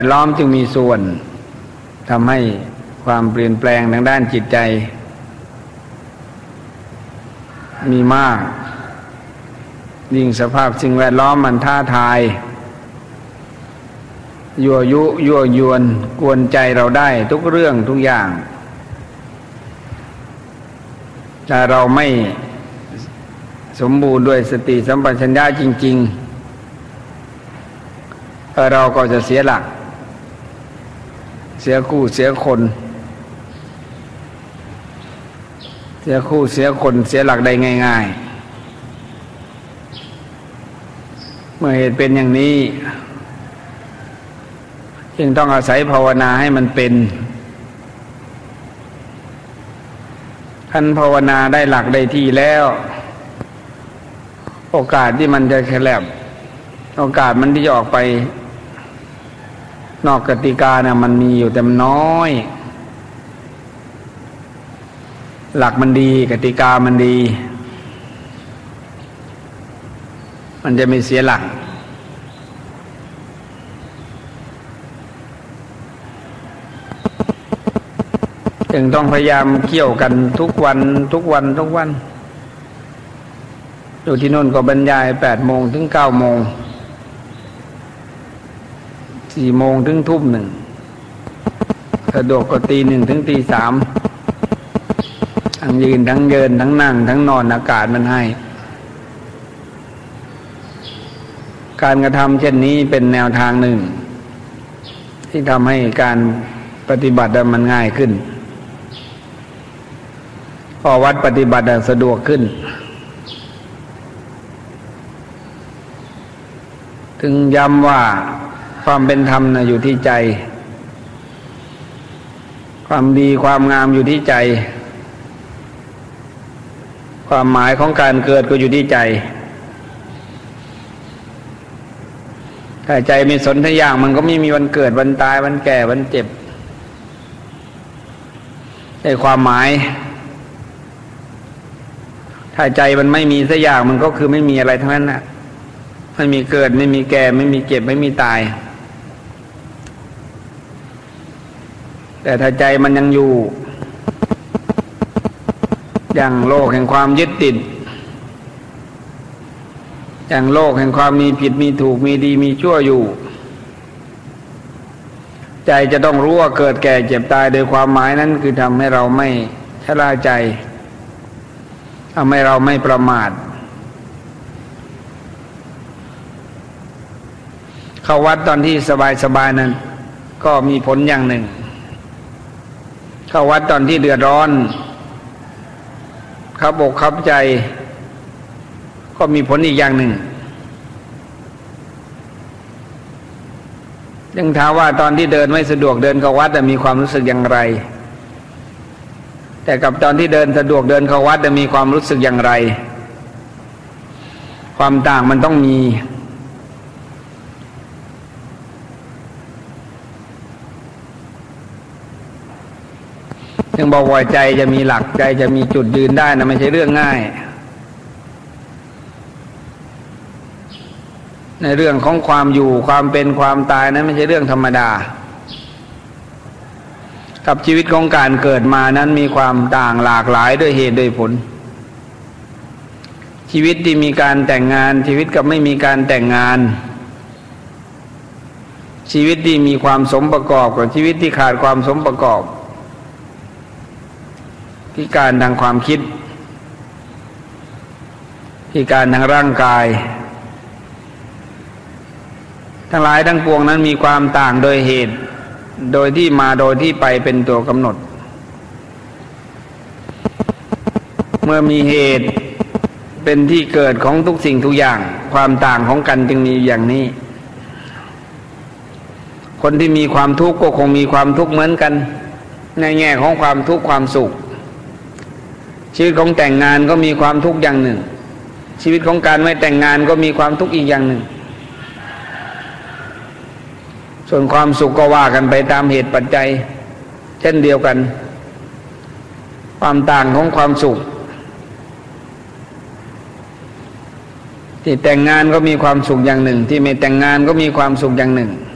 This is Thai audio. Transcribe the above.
ล้อมจึงมีส่วนทำให้ความเปลี่ยนแปลงทางด้านจิตใจมีมากยิ่งสภาพสิ่งแวดล้อมมันท้าทายยั่วยุยั่วยวนกวนใจเราได้ทุกเรื่องทุกอย่างถ้าเราไม่สมบูรณ์ด้วยสติสัมปชัญญะจริงๆเราก็จะเสียหลักเสียคู่เสียคนเสียคู่เสียคนเสียหลักได้ง่ายๆเมื่อเหตุเป็นอย่างนี้จึงต้องอาศัยภาวนาให้มันเป็นท่านภาวนาได้หลักได้ที่แล้วโอกาสที่มันจะแคลบโอกาสมันที่จะออกไปนอกกติกาเนี่ยมันมีอยู่แต่มันน้อยหลักมันดีกติกามันดีมันจะไม่เสียหลักจึงต้องพยายามเกี่ยวกันทุกวันอยู่ที่โน่นก็บรรยาย8 โมงถึง 9 โมง4 โมงถึงทุ่ม 1สะดวกก็ตี 1 ถึงตี 3ทั้งยืนทั้งเดินทั้งนั่งทั้งนอนอากาศมันให้การกระทำเช่นนี้เป็นแนวทางหนึ่งที่ทำให้การปฏิบัติมันง่ายขึ้นพอวัดปฏิบัติสะดวกขึ้นถึงย้ำว่าความเป็นธรรมอยู่ที่ใจความดีความงามอยู่ที่ใจความหมายของการเกิดก็อยู่ที่ใจถ้าใจไม่สนทุกอย่างมันก็ไม่มีวันเกิดวันตายวันแก่วันเจ็บในความหมายถ้าใจมันไม่มีสักอย่างมันก็คือไม่มีอะไรทั้งนั้นน่ะไม่มีเกิดไม่มีแก่ไม่มีเจ็บไม่มีตายแต่ถ้าใจมันยังอยู่อย่างโลกแห่งความยึดติดอย่างโลกแห่งความมีผิดมีถูกมีดีมีชั่วอยู่ใจจะต้องรู้ว่าเกิดแก่เจ็บตายโดยความหมายนั้นคือทำให้เราไม่ชราใจทำให้เราไม่ประมาทเข้าวัดตอนที่สบายๆนั้นก็มีผลอย่างหนึ่งเข้าวัดตอนที่เดือดร้อนขับอกขับใจก็มีผลอีกอย่างหนึ่งยังถามว่าตอนที่เดินไม่สะดวกเดินเข้าวัดมีความรู้สึกอย่างไรแต่กับตอนที่เดินสะดวกเดินเข้าวัดมีความรู้สึกอย่างไรความต่างมันต้องมียังบอกว่าใจจะมีหลักใจจะมีจุดยืนได้นะไม่ใช่เรื่องง่ายในเรื่องของความอยู่ความเป็นความตายนั้นไม่ใช่เรื่องธรรมดากับชีวิตของการเกิดมานั้นมีความต่างหลากหลายด้วยเหตุด้วยผลชีวิตที่มีการแต่งงานชีวิตกับไม่มีการแต่งงานชีวิตที่มีความสมประกอบกับชีวิตที่ขาดความสมประกอบพิการทางความคิดพิการทางร่างกายทั้งหลายทั้งปวงนั้นมีความต่างโดยเหตุโดยที่มาโดยที่ไปเป็นตัวกำหนดเมื่อมีเหตุเป็นที่เกิดของทุกสิ่งทุกอย่างความต่างของกันจึงมีอย่างนี้คนที่มีความทุกข์ก็คงมีความทุกข์เหมือนกันในแง่ของความทุกข์ความสุขชีวิตของแต่งงานก็มีความทุกข์อย่างหนึ่งชีวิตของการไม่แต่งงานก็มีความทุกข์อีกอย่างหนึ่งส่วนความสุขก็ว่ากันไปตามเหตุปัจจัยเช่นเดียวกันความต่างของความสุขที่แต่งงานก็มีความสุขอย่างหนึ่งที่ไม่แต่งงานก็มีความสุขอย่างหนึ่ง